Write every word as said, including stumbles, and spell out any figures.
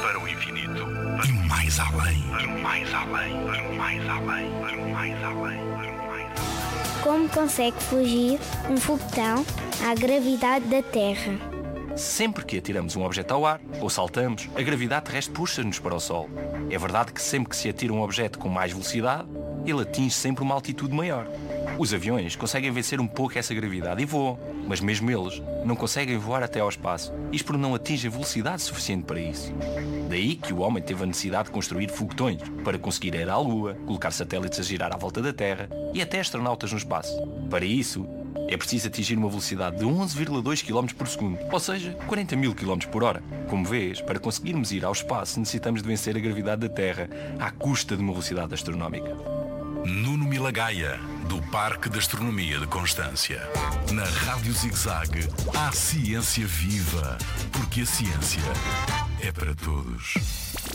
para o infinito, e mais além. para o mais além, para o mais além, para o mais além, para o mais além. Como consegue fugir um foguetão à gravidade da Terra? Sempre que atiramos um objeto ao ar ou saltamos, a gravidade terrestre puxa-nos para o Sol. É verdade que sempre que se atira um objeto com mais velocidade, ele atinge sempre uma altitude maior. Os aviões conseguem vencer um pouco essa gravidade e voam, mas mesmo eles não conseguem voar até ao espaço, isto porque não atingem velocidade suficiente para isso. Daí que o homem teve a necessidade de construir foguetões para conseguir ir à Lua, colocar satélites a girar à volta da Terra e até astronautas no espaço. Para isso, é preciso atingir uma velocidade de onze vírgula dois quilómetros por segundo, ou seja, quarenta mil quilómetros por hora. Como vês, para conseguirmos ir ao espaço necessitamos de vencer a gravidade da Terra à custa de uma velocidade astronómica. Nuno Milagaya, do Parque de Astronomia de Constância. Na Rádio Zig-Zag, há ciência viva, porque a ciência é para todos.